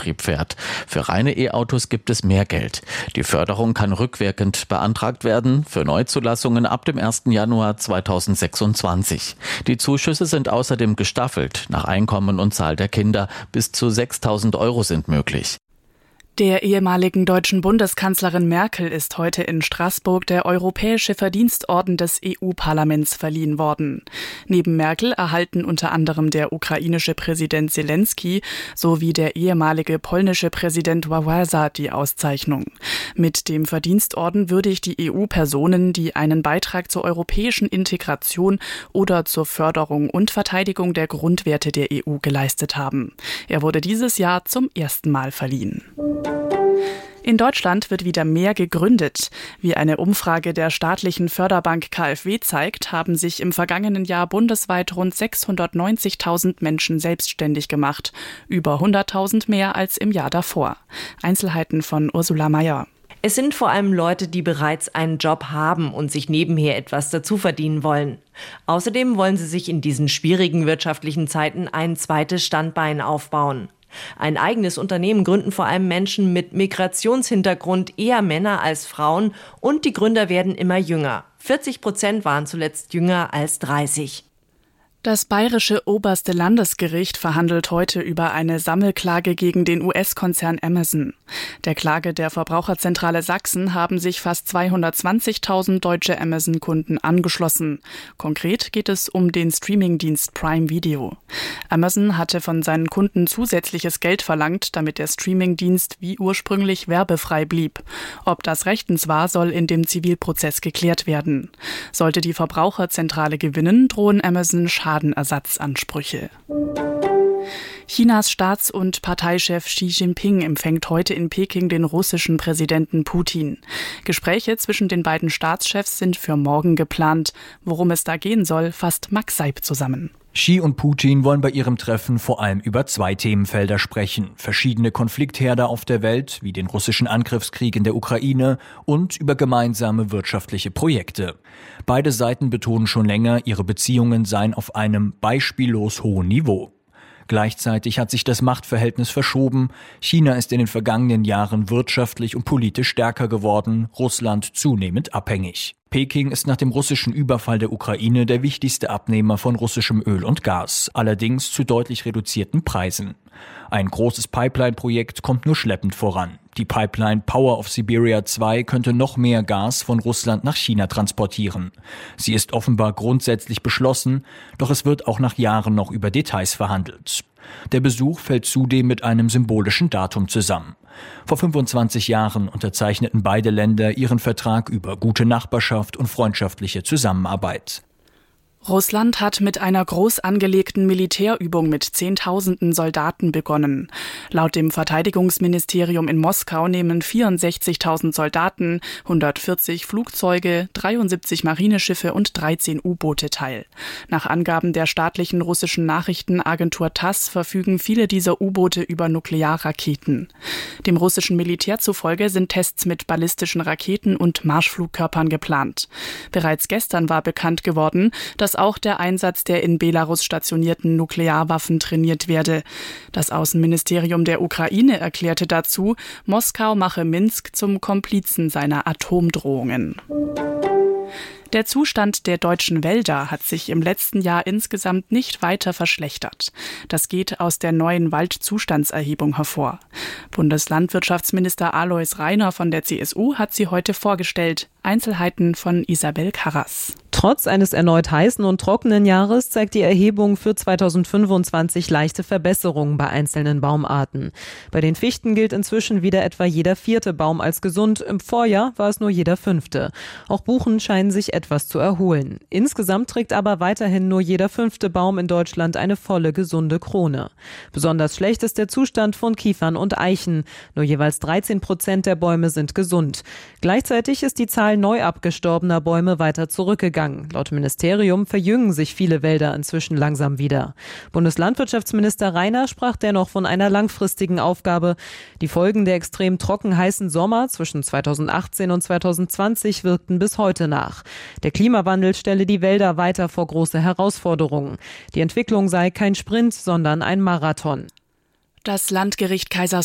Antrieb fährt. Für reine E-Autos gibt es mehr Geld. Die Förderung kann rückwirkend beantragt werden, für Neuzulassungen ab dem 1. Januar 2026. Die Zuschüsse sind außerdem gestaffelt, nach Einkommen und Zahl der Kinder. Bis zu 6.000 € sind möglich. Der ehemaligen deutschen Bundeskanzlerin Merkel ist heute in Straßburg der Europäische Verdienstorden des EU-Parlaments verliehen worden. Neben Merkel erhalten unter anderem der ukrainische Präsident Zelensky sowie der ehemalige polnische Präsident Wałęsa die Auszeichnung. Mit dem Verdienstorden würdigt die EU Personen, die einen Beitrag zur europäischen Integration oder zur Förderung und Verteidigung der Grundwerte der EU geleistet haben. Er wurde dieses Jahr zum ersten Mal verliehen. In Deutschland wird wieder mehr gegründet. Wie eine Umfrage der staatlichen Förderbank KfW zeigt, haben sich im vergangenen Jahr bundesweit rund 690.000 Menschen selbstständig gemacht. Über 100.000 mehr als im Jahr davor. Einzelheiten von Ursula Mayer. Es sind vor allem Leute, die bereits einen Job haben und sich nebenher etwas dazu verdienen wollen. Außerdem wollen sie sich in diesen schwierigen wirtschaftlichen Zeiten ein zweites Standbein aufbauen. Ein eigenes Unternehmen gründen vor allem Menschen mit Migrationshintergrund, eher Männer als Frauen, und die Gründer werden immer jünger. 40% waren zuletzt jünger als 30. Das bayerische oberste Landesgericht verhandelt heute über eine Sammelklage gegen den US-Konzern Amazon. Der Klage der Verbraucherzentrale Sachsen haben sich fast 220.000 deutsche Amazon-Kunden angeschlossen. Konkret geht es um den Streamingdienst Prime Video. Amazon hatte von seinen Kunden zusätzliches Geld verlangt, damit der Streamingdienst wie ursprünglich werbefrei blieb. Ob das rechtens war, soll in dem Zivilprozess geklärt werden. Sollte die Verbraucherzentrale gewinnen, drohen Amazon Schadenersatzansprüche. Chinas Staats- und Parteichef Xi Jinping empfängt heute in Peking den russischen Präsidenten Putin. Gespräche zwischen den beiden Staatschefs sind für morgen geplant. Worum es da gehen soll, fasst Max Seib zusammen. Xi und Putin wollen bei ihrem Treffen vor allem über 2 Themenfelder sprechen. Verschiedene Konfliktherde auf der Welt, wie den russischen Angriffskrieg in der Ukraine, und über gemeinsame wirtschaftliche Projekte. Beide Seiten betonen schon länger, ihre Beziehungen seien auf einem beispiellos hohen Niveau. Gleichzeitig hat sich das Machtverhältnis verschoben. China ist in den vergangenen Jahren wirtschaftlich und politisch stärker geworden, Russland zunehmend abhängig. Peking ist nach dem russischen Überfall der Ukraine der wichtigste Abnehmer von russischem Öl und Gas, allerdings zu deutlich reduzierten Preisen. Ein großes Pipeline-Projekt kommt nur schleppend voran. Die Pipeline Power of Siberia 2 könnte noch mehr Gas von Russland nach China transportieren. Sie ist offenbar grundsätzlich beschlossen, doch es wird auch nach Jahren noch über Details verhandelt. Der Besuch fällt zudem mit einem symbolischen Datum zusammen. Vor 25 Jahren unterzeichneten beide Länder ihren Vertrag über gute Nachbarschaft und freundschaftliche Zusammenarbeit. Russland hat mit einer groß angelegten Militärübung mit Zehntausenden Soldaten begonnen. Laut dem Verteidigungsministerium in Moskau nehmen 64.000 Soldaten, 140 Flugzeuge, 73 Marineschiffe und 13 U-Boote teil. Nach Angaben der staatlichen russischen Nachrichtenagentur TASS verfügen viele dieser U-Boote über Nuklearraketen. Dem russischen Militär zufolge sind Tests mit ballistischen Raketen und Marschflugkörpern geplant. Bereits gestern war bekannt geworden, dass auch der Einsatz der in Belarus stationierten Nuklearwaffen trainiert werde. Das Außenministerium der Ukraine erklärte dazu, Moskau mache Minsk zum Komplizen seiner Atomdrohungen. Der Zustand der deutschen Wälder hat sich im letzten Jahr insgesamt nicht weiter verschlechtert. Das geht aus der neuen Waldzustandserhebung hervor. Bundeslandwirtschaftsminister Alois Rainer von der CSU hat sie heute vorgestellt. Einzelheiten von Isabel Karras. Trotz eines erneut heißen und trockenen Jahres zeigt die Erhebung für 2025 leichte Verbesserungen bei einzelnen Baumarten. Bei den Fichten gilt inzwischen wieder etwa jeder 4. Baum als gesund. Im Vorjahr war es nur jeder 5. Auch Buchen scheinen sich etwas zu erholen. Insgesamt trägt aber weiterhin nur jeder 5. Baum in Deutschland eine volle, gesunde Krone. Besonders schlecht ist der Zustand von Kiefern und Eichen. Nur jeweils 13% der Bäume sind gesund. Gleichzeitig ist die Zahl neu abgestorbener Bäume weiter zurückgegangen. Laut Ministerium verjüngen sich viele Wälder inzwischen langsam wieder. Bundeslandwirtschaftsminister Rainer sprach dennoch von einer langfristigen Aufgabe. Die Folgen der extrem trocken heißen Sommer zwischen 2018 und 2020 wirkten bis heute nach. Der Klimawandel stelle die Wälder weiter vor große Herausforderungen. Die Entwicklung sei kein Sprint, sondern ein Marathon. Das Landgericht Kaiserslautern